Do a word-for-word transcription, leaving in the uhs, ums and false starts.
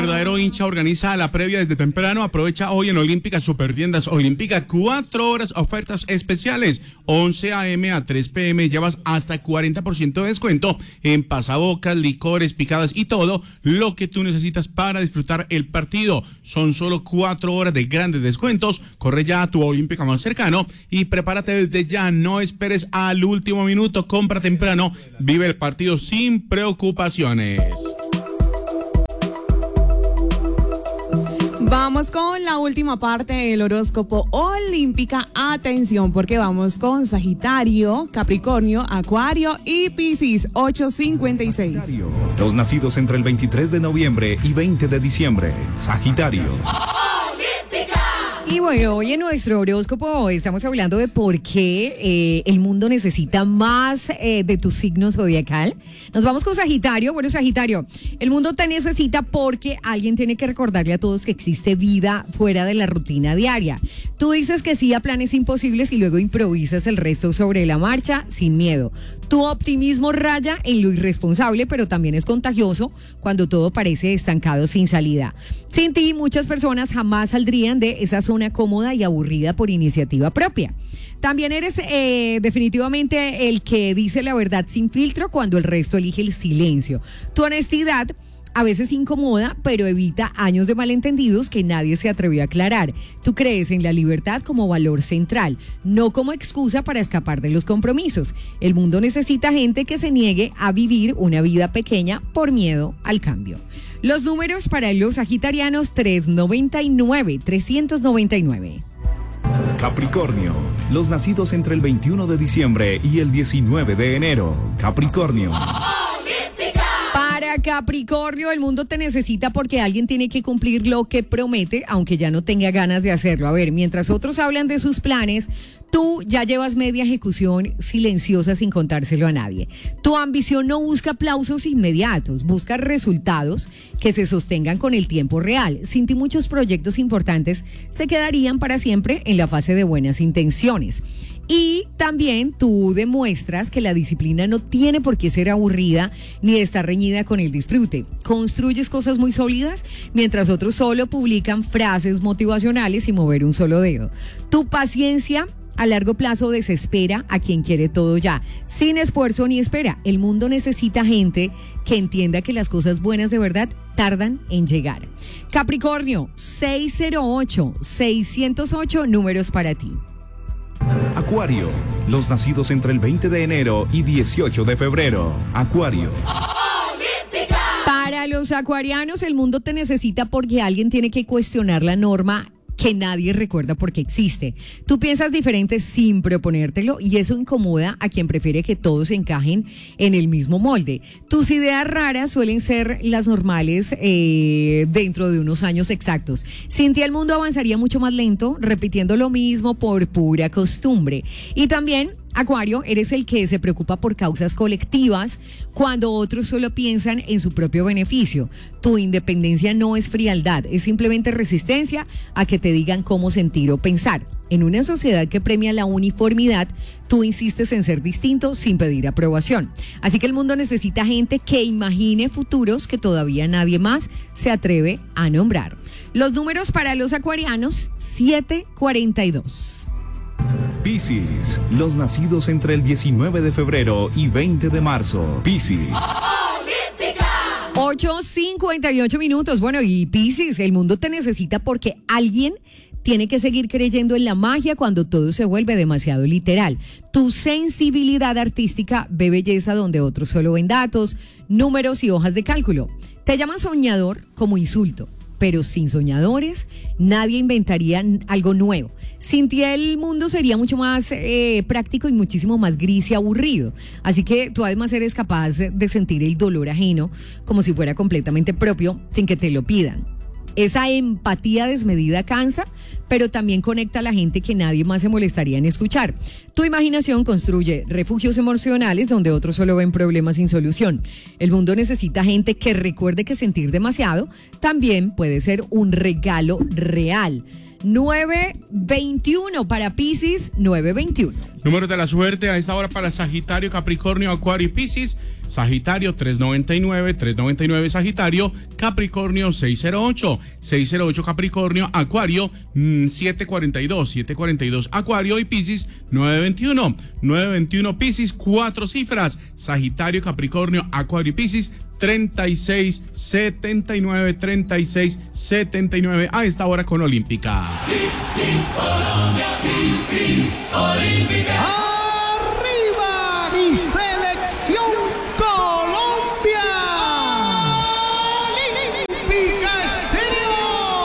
verdadero hincha organiza la previa desde temprano. Aprovecha hoy en Olímpica Supertiendas Olímpica cuatro horas ofertas especiales. once a eme a tres pe eme llevas hasta cuarenta por ciento de descuento en pasabocas, licores, picadas y todo lo que tú necesitas para disfrutar el partido. Son solo cuatro horas de grandes descuentos. Corre ya a tu Olímpica más cercano y prepárate desde ya. No esperes al último minuto. Compra temprano. Vive el partido sin preocupaciones. Vamos con la última parte del horóscopo Olímpica. Atención, porque vamos con Sagitario, Capricornio, Acuario y Piscis. ocho cincuenta y seis. Los nacidos entre el veintitrés de noviembre y veinte de diciembre. Sagitario. Y bueno, hoy en nuestro horóscopo estamos hablando de por qué eh, el mundo necesita más eh, de tu signo zodiacal. Nos vamos con Sagitario. Bueno, Sagitario, el mundo te necesita porque alguien tiene que recordarle a todos que existe vida fuera de la rutina diaria. Tú dices que sí a planes imposibles y luego improvisas el resto sobre la marcha sin miedo. Tu optimismo raya en lo irresponsable, pero también es contagioso cuando todo parece estancado sin salida. Sin ti, muchas personas jamás saldrían de esa zona cómoda y aburrida por iniciativa propia. También eres eh, definitivamente el que dice la verdad sin filtro cuando el resto elige el silencio. Tu honestidad a veces incomoda, pero evita años de malentendidos que nadie se atrevió a aclarar. Tú crees en la libertad como valor central, no como excusa para escapar de los compromisos. El mundo necesita gente que se niegue a vivir una vida pequeña por miedo al cambio. Los números para los sagitarianos: trescientos noventa y nueve, trescientos noventa y nueve. Capricornio, los nacidos entre el veintiuno de diciembre y el diecinueve de enero. Capricornio. Para Capricornio, el mundo te necesita porque alguien tiene que cumplir lo que promete, aunque ya no tenga ganas de hacerlo. A ver, mientras otros hablan de sus planes, tú ya llevas media ejecución silenciosa sin contárselo a nadie. Tu ambición no busca aplausos inmediatos, busca resultados que se sostengan con el tiempo real. Sin ti, muchos proyectos importantes se quedarían para siempre en la fase de buenas intenciones. Y también tú demuestras que la disciplina no tiene por qué ser aburrida ni estar reñida con el disfrute. Construyes cosas muy sólidas mientras otros solo publican frases motivacionales sin mover un solo dedo. Tu paciencia a largo plazo desespera a quien quiere todo ya, sin esfuerzo ni espera. El mundo necesita gente que entienda que las cosas buenas de verdad tardan en llegar. Capricornio, seiscientos ocho, seiscientos ocho, números para ti. Acuario, los nacidos entre el veinte de enero y dieciocho de febrero. Acuario. Para los acuarianos, el mundo te necesita porque alguien tiene que cuestionar la norma que nadie recuerda porque existe. Tú piensas diferente sin proponértelo y eso incomoda a quien prefiere que todos encajen en el mismo molde. Tus ideas raras suelen ser las normales eh, dentro de unos años exactos. Sin ti el mundo avanzaría mucho más lento, repitiendo lo mismo por pura costumbre. Y también, Acuario, eres el que se preocupa por causas colectivas cuando otros solo piensan en su propio beneficio. Tu independencia no es frialdad, es simplemente resistencia a que te digan cómo sentir o pensar. En una sociedad que premia la uniformidad, tú insistes en ser distinto sin pedir aprobación. Así que el mundo necesita gente que imagine futuros que todavía nadie más se atreve a nombrar. Los números para los acuarianos: siete cuarenta y dos. Piscis, los nacidos entre el diecinueve de febrero y veinte de marzo. Piscis. ocho cincuenta y ocho minutos. Bueno, y Piscis, el mundo te necesita porque alguien tiene que seguir creyendo en la magia cuando todo se vuelve demasiado literal. Tu sensibilidad artística ve belleza donde otros solo ven datos, números y hojas de cálculo. Te llaman soñador como insulto, pero sin soñadores nadie inventaría algo nuevo. Sin ti el mundo sería mucho más eh, práctico y muchísimo más gris y aburrido. Así que tú además eres capaz de sentir el dolor ajeno como si fuera completamente propio sin que te lo pidan. Esa empatía desmedida cansa, pero también conecta a la gente que nadie más se molestaría en escuchar. Tu imaginación construye refugios emocionales donde otros solo ven problemas sin solución. El mundo necesita gente que recuerde que sentir demasiado también puede ser un regalo real. nueve veintiuno para Piscis, nueve veintiuno. Números de la suerte a esta hora para Sagitario, Capricornio, Acuario y Piscis. Sagitario tres noventa y nueve, tres noventa y nueve Sagitario, Capricornio seis cero ocho, seis cero ocho Capricornio, Acuario mmm, siete cuarenta y dos, siete cuarenta y dos Acuario y Piscis nueve veintiuno, nueve veintiuno Piscis, cuatro cifras, Sagitario, Capricornio, Acuario y Piscis treinta y seis setenta y nueve, treinta y seis setenta y nueve a esta hora con Olímpica. Sí, sí, Colombia, sí, sí, Olímpica.